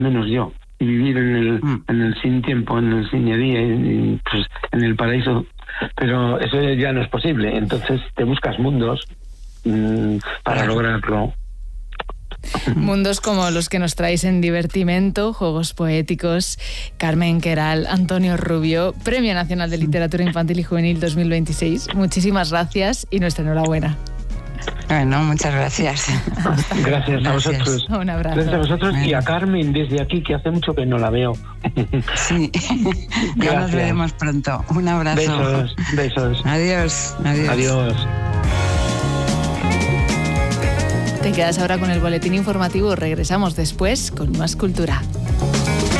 menos yo, y vivir en el sin tiempo, en el sin día, pues, en el paraíso. Pero eso ya no es posible. Entonces te buscas mundos para lograrlo. Mundos como los que nos traéis en Divertimento, Juegos Poéticos. Carmen Queralt, Antonio Rubio, Premio Nacional de Literatura Infantil y Juvenil 2026. Muchísimas gracias y nuestra enhorabuena. Bueno, muchas gracias. Gracias a vosotros. Un abrazo. Gracias a vosotros y a Carmen desde aquí, que hace mucho que no la veo. Sí, ya nos veremos pronto. Un abrazo. Besos. Adiós. Te quedas ahora con el boletín informativo. Regresamos después con más cultura.